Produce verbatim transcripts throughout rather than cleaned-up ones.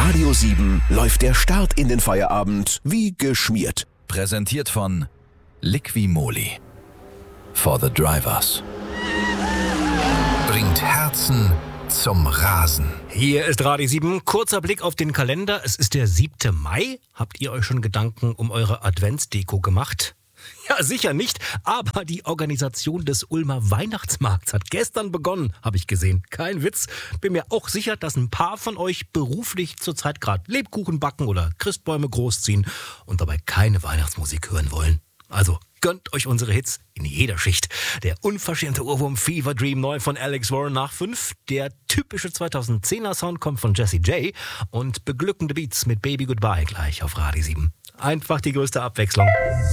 Radio sieben läuft der Start in den Feierabend wie geschmiert. Präsentiert von Liqui-Moly. For the Drivers. Bringt Herzen zum Rasen. Hier ist Radio sieben. Kurzer Blick auf den Kalender. Es ist der siebte Mai. Habt ihr euch schon Gedanken um eure Adventsdeko gemacht? Ja, sicher nicht. Aber die Organisation des Ulmer Weihnachtsmarkts hat gestern begonnen, habe ich gesehen. Kein Witz. Bin mir auch sicher, dass ein paar von euch beruflich zurzeit gerade Lebkuchen backen oder Christbäume großziehen und dabei keine Weihnachtsmusik hören wollen. Also gönnt euch unsere Hits in jeder Schicht. Der unverschämte Ohrwurm Fever Dream neu von Alex Warren nach fünf. Der typische zweitausendzehner Sound kommt von Jessie J. Und beglückende Beats mit Baby Goodbye gleich auf Radio sieben. Einfach die größte Abwechslung.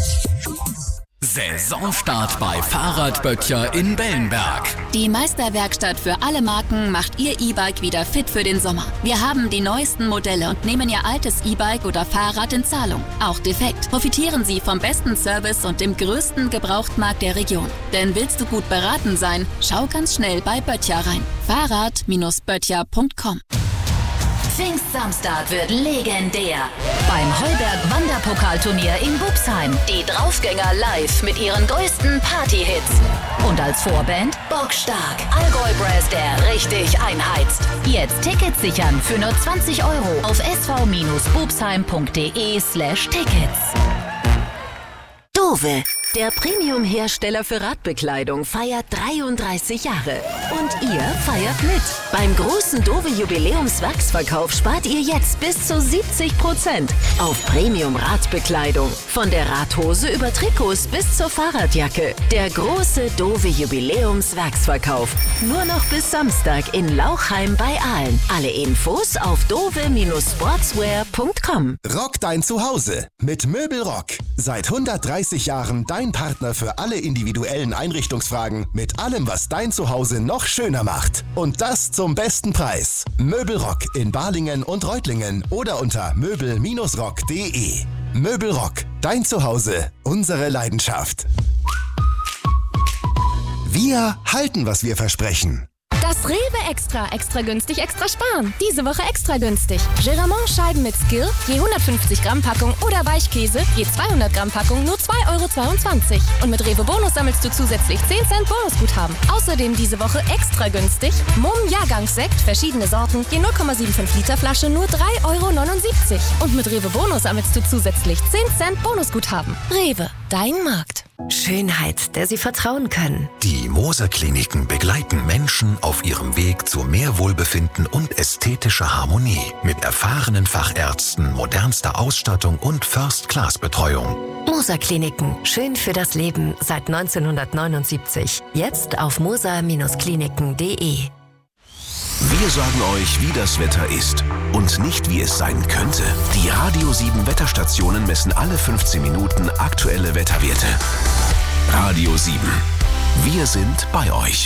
Saisonstart bei Fahrradböttcher in Bellenberg. Die Meisterwerkstatt für alle Marken macht Ihr E-Bike wieder fit für den Sommer. Wir haben die neuesten Modelle und nehmen Ihr altes E-Bike oder Fahrrad in Zahlung. Auch defekt. Profitieren Sie vom besten Service und dem größten Gebrauchtmarkt der Region. Denn willst du gut beraten sein, schau ganz schnell bei Böttcher rein. Fahrrad Böttcher punkt com. Pfingstsamstag wird legendär. Beim Heuberg-Wanderpokalturnier in Bubsheim. Die Draufgänger live mit ihren größten Party-Hits. Und als Vorband Bockstark. Allgäu Brass, der richtig einheizt. Jetzt Tickets sichern für nur zwanzig Euro auf sv-bubsheim.de slash Tickets. Dove, der Premium-Hersteller für Radbekleidung, feiert dreiunddreißig Jahre. Und ihr feiert mit. Beim großen Dove-Jubiläums-Wachsverkauf spart ihr jetzt bis zu siebzig Prozent auf Premium-Radbekleidung. Von der Radhose über Trikots bis zur Fahrradjacke. Der große Dove-Jubiläums-Wachsverkauf. Nur noch bis Samstag in Lauchheim bei Aalen. Alle Infos auf dove Sportswear punkt com. Rock dein Zuhause mit Möbelrock. Seit hundertdreißig Jahren dein Partner für alle individuellen Einrichtungsfragen mit allem, was dein Zuhause noch schöner macht. Und das zum besten Preis. Möbelrock in Balingen und Reutlingen oder unter möbel rock punkt de. Möbelrock, dein Zuhause, unsere Leidenschaft. Wir halten, was wir versprechen. Das Rewe Extra. Extra günstig, extra sparen. Diese Woche extra günstig. Geramont-Scheiben mit Skill, je hundertfünfzig Gramm Packung oder Weichkäse, je zweihundert Gramm Packung, nur zwei Euro zweiundzwanzig. Und mit Rewe Bonus sammelst du zusätzlich zehn Cent Bonusguthaben. Außerdem diese Woche extra günstig. Mumm Jahrgangssekt, verschiedene Sorten, je null Komma fünfundsiebzig Liter Flasche, nur drei Euro neunundsiebzig. Und mit Rewe Bonus sammelst du zusätzlich zehn Cent Bonusguthaben. Rewe, dein Markt. Schönheit, der Sie vertrauen können. Die Moser Kliniken begleiten Menschen auf ihrem Weg zu mehr Wohlbefinden und ästhetischer Harmonie. Mit erfahrenen Fachärzten, modernster Ausstattung und First-Class-Betreuung. Moser Kliniken, schön für das Leben seit neunzehnhundertneunundsiebzig. Jetzt auf moser Kliniken punkt de. Wir sagen euch, wie das Wetter ist und nicht, wie es sein könnte. Die Radio sieben Wetterstationen messen alle fünfzehn Minuten aktuelle Wetterwerte. Radio sieben. Wir sind bei euch.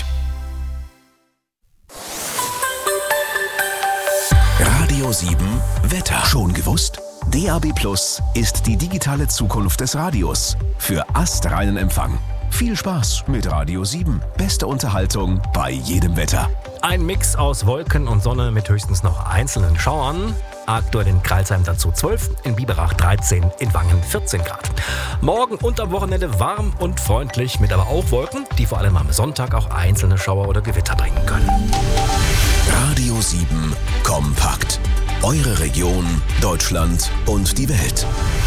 Radio sieben Wetter. Schon gewusst? D A B Plus ist die digitale Zukunft des Radios. Für astreinen Empfang. Viel Spaß mit Radio sieben. Beste Unterhaltung bei jedem Wetter. Ein Mix aus Wolken und Sonne mit höchstens noch einzelnen Schauern. Aktuell in Crailsheim dazu zwölf, in Biberach dreizehn, in Wangen vierzehn Grad. Morgen und am Wochenende warm und freundlich, mit aber auch Wolken, die vor allem am Sonntag auch einzelne Schauer oder Gewitter bringen können. Radio sieben kompakt. Eure Region, Deutschland und die Welt.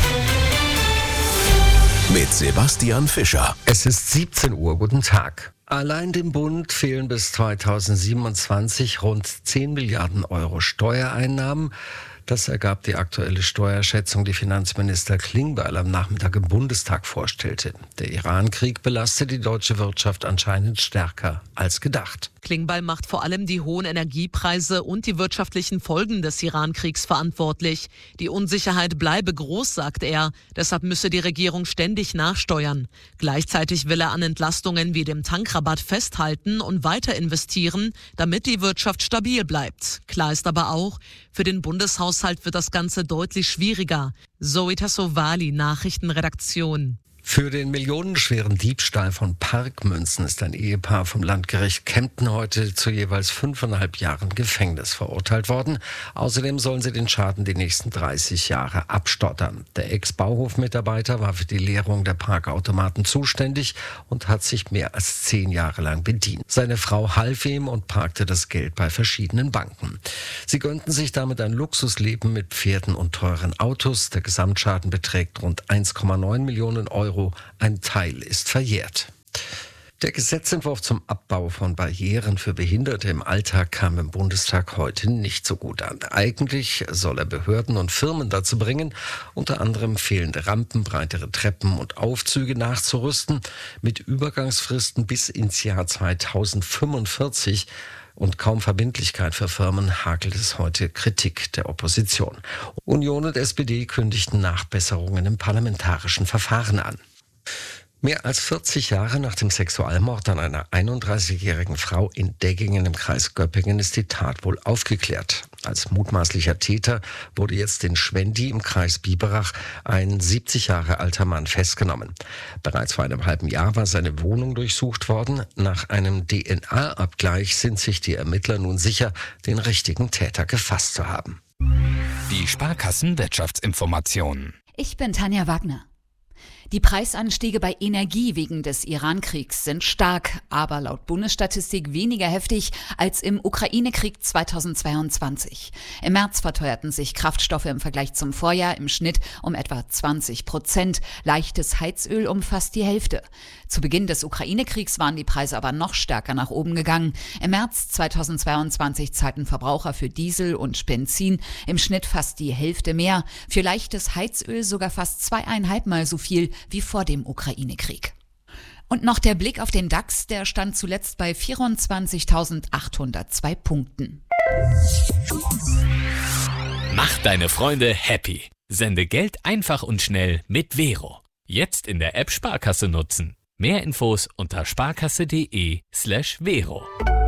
Mit Sebastian Fischer. Es ist siebzehn Uhr. Guten Tag. Allein dem Bund fehlen bis zweitausendsiebenundzwanzig rund zehn Milliarden Euro Steuereinnahmen. Das ergab die aktuelle Steuerschätzung, die Finanzminister Klingbeil am Nachmittag im Bundestag vorstellte. Der Iran-Krieg belastet die deutsche Wirtschaft anscheinend stärker als gedacht. Klingbeil macht vor allem die hohen Energiepreise und die wirtschaftlichen Folgen des Iran-Kriegs verantwortlich. Die Unsicherheit bleibe groß, sagt er. Deshalb müsse die Regierung ständig nachsteuern. Gleichzeitig will er an Entlastungen wie dem Tankrabatt festhalten und weiter investieren, damit die Wirtschaft stabil bleibt. Klar ist aber auch, für den Bundeshaushalt wird das Ganze deutlich schwieriger. Zoe Tassovali, Nachrichtenredaktion. Für den millionenschweren Diebstahl von Parkmünzen ist ein Ehepaar vom Landgericht Kempten heute zu jeweils fünfeinhalb Jahren Gefängnis verurteilt worden. Außerdem sollen sie den Schaden die nächsten dreißig Jahre abstottern. Der Ex-Bauhof-Mitarbeiter war für die Leerung der Parkautomaten zuständig und hat sich mehr als zehn Jahre lang bedient. Seine Frau half ihm und parkte das Geld bei verschiedenen Banken. Sie gönnten sich damit ein Luxusleben mit Pferden und teuren Autos. Der Gesamtschaden beträgt rund eins Komma neun Millionen Euro. Ein Teil ist verjährt. Der Gesetzentwurf zum Abbau von Barrieren für Behinderte im Alltag kam im Bundestag heute nicht so gut an. Eigentlich soll er Behörden und Firmen dazu bringen, unter anderem fehlende Rampen, breitere Treppen und Aufzüge nachzurüsten, mit Übergangsfristen bis ins Jahr zweitausendfünfundvierzig. Und kaum Verbindlichkeit für Firmen hakelt es heute Kritik der Opposition. Union und S P D kündigten Nachbesserungen im parlamentarischen Verfahren an. Mehr als vierzig Jahre nach dem Sexualmord an einer einunddreißigjährigen Frau in Deggingen im Kreis Göppingen ist die Tat wohl aufgeklärt. Als mutmaßlicher Täter wurde jetzt in Schwendi im Kreis Biberach ein siebzig Jahre alter Mann festgenommen. Bereits vor einem halben Jahr war seine Wohnung durchsucht worden. Nach einem D N A-Abgleich sind sich die Ermittler nun sicher, den richtigen Täter gefasst zu haben. Die Sparkassen-Wirtschaftsinformationen. Ich bin Tanja Wagner. Die Preisanstiege bei Energie wegen des Iran-Kriegs sind stark, aber laut Bundesstatistik weniger heftig als im Ukraine-Krieg zweitausendzweiundzwanzig. Im März verteuerten sich Kraftstoffe im Vergleich zum Vorjahr im Schnitt um etwa zwanzig Prozent, leichtes Heizöl um fast die Hälfte. Zu Beginn des Ukraine-Kriegs waren die Preise aber noch stärker nach oben gegangen. Im März zweitausendzweiundzwanzig zahlten Verbraucher für Diesel und Benzin im Schnitt fast die Hälfte mehr, für leichtes Heizöl sogar fast zweieinhalb Mal so viel wie vor dem Ukraine-Krieg. Und noch der Blick auf den DAX, der stand zuletzt bei vierundzwanzigtausendachthundertzwei Punkten. Mach deine Freunde happy. Sende Geld einfach und schnell mit Vero. Jetzt in der App Sparkasse nutzen. Mehr Infos unter sparkasse.de slash Vero.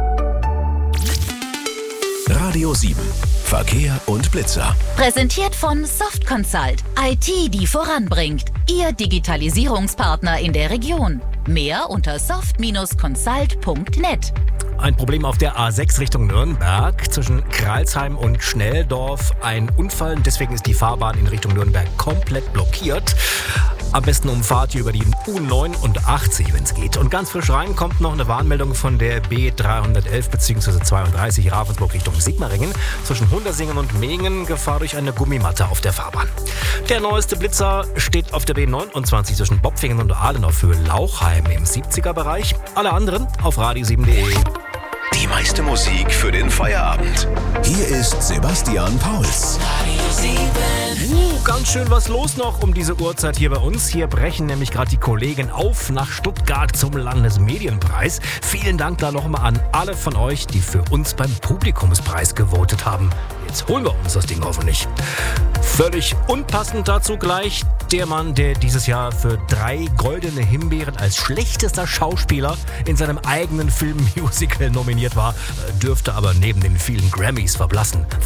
Radio sieben. Verkehr und Blitzer. Präsentiert von Soft Consult. I T, die voranbringt. Ihr Digitalisierungspartner in der Region. Mehr unter soft Bindestrich consult Punkt net. Ein Problem auf der A sechs Richtung Nürnberg zwischen Kralsheim und Schnelldorf. Ein Unfall, deswegen ist die Fahrbahn in Richtung Nürnberg komplett blockiert. Am besten umfahrt ihr über die U neunundachtzig, wenn es geht. Und ganz frisch rein kommt noch eine Warnmeldung von der B dreihundertelf bzw. zweiunddreißig Ravensburg Richtung Sigmaringen. Zwischen Hundersingen und Mehen Gefahr durch eine Gummimatte auf der Fahrbahn. Der neueste Blitzer steht auf der B neunundzwanzig zwischen Bopfingen und Ahlen auf Höhe Lauchheim im siebziger Bereich. Alle anderen auf radio sieben punkt de. Die meiste Musik für den Feierabend. Hier ist Sebastian Pauls. Uh, ganz schön was los noch um diese Uhrzeit hier bei uns. Hier brechen nämlich gerade die Kollegen auf nach Stuttgart zum Landesmedienpreis. Vielen Dank da nochmal an alle von euch, die für uns beim Publikumspreis gewotet haben. Jetzt holen wir uns das Ding hoffentlich. Völlig unpassend dazu gleich der Mann, der dieses Jahr für drei goldene Himbeeren als schlechtester Schauspieler in seinem eigenen Filmmusical nominiert war, dürfte aber neben den vielen Grammys verblassen.